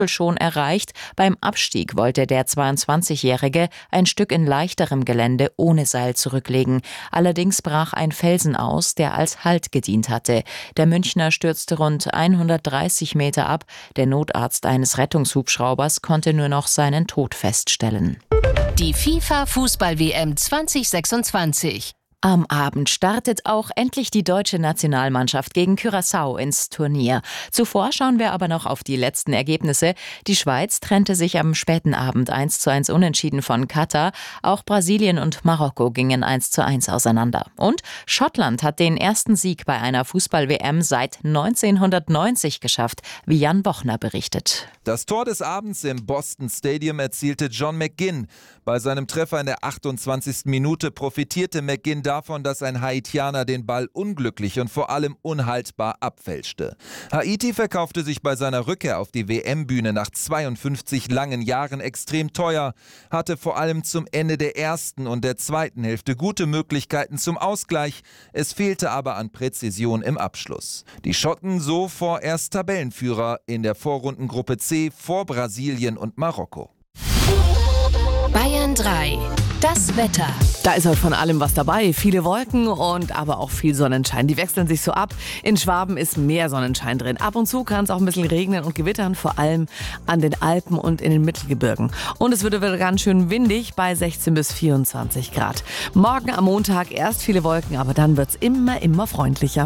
schon erreicht. Beim Abstieg wollte der 22-Jährige ein Stück in leichterem Gelände ohne Seil zurücklegen. Allerdings brach ein Felsen aus, der als Halt gedient hatte. Der Münchner stürzte rund 130 Meter ab. Der Notarzt eines Rettungshubschraubers konnte nur noch seinen Tod feststellen. Die FIFA-Fußball-WM 2026. Am Abend startet auch endlich die deutsche Nationalmannschaft gegen Curaçao ins Turnier. Zuvor schauen wir aber noch auf die letzten Ergebnisse. Die Schweiz trennte sich am späten Abend 1:1 unentschieden von Katar. Auch Brasilien und Marokko gingen 1:1 auseinander. Und Schottland hat den ersten Sieg bei einer Fußball-WM seit 1990 geschafft, wie Jan Bochner berichtet. Das Tor des Abends im Boston Stadium erzielte John McGinn. Bei seinem Treffer in der 28. Minute profitierte McGinn davon, dass ein Haitianer den Ball unglücklich und vor allem unhaltbar abfälschte. Haiti verkaufte sich bei seiner Rückkehr auf die WM-Bühne nach 52 langen Jahren extrem teuer, hatte vor allem zum Ende der ersten und der zweiten Hälfte gute Möglichkeiten zum Ausgleich. Es fehlte aber an Präzision im Abschluss. Die Schotten so vorerst Tabellenführer in der Vorrundengruppe C vor Brasilien und Marokko. Bayern 3. Das Wetter. Da ist heute von allem was dabei. Viele Wolken und aber auch viel Sonnenschein. Die wechseln sich so ab. In Schwaben ist mehr Sonnenschein drin. Ab und zu kann es auch ein bisschen regnen und gewittern, vor allem an den Alpen und in den Mittelgebirgen. Und es wird wieder ganz schön windig bei 16 bis 24 Grad. Morgen am Montag erst viele Wolken, aber dann wird es immer freundlicher.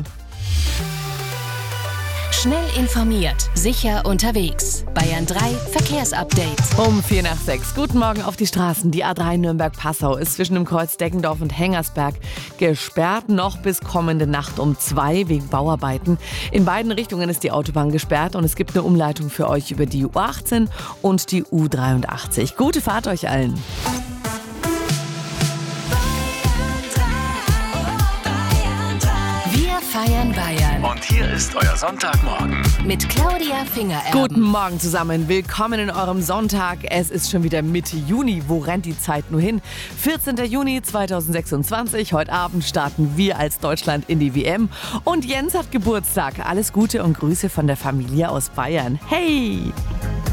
Schnell informiert, sicher unterwegs. Bayern 3 Verkehrsupdate. Um 5:45. Guten Morgen auf die Straßen. Die A3 Nürnberg-Passau ist zwischen dem Kreuz Deggendorf und Hengersberg gesperrt. Noch bis kommende Nacht um 2 wegen Bauarbeiten. In beiden Richtungen ist die Autobahn gesperrt und es gibt eine Umleitung für euch über die U18 und die U83. Gute Fahrt euch allen. Wir feiern Bayern. Und hier ist euer Sonntagmorgen. Mit Claudia Fingererben. Guten Morgen zusammen, willkommen in eurem Sonntag. Es ist schon wieder Mitte Juni, wo rennt die Zeit nur hin? 14. Juni 2026, heute Abend starten wir als Deutschland in die WM. Und Jens hat Geburtstag. Alles Gute und Grüße von der Familie aus Bayern. Hey!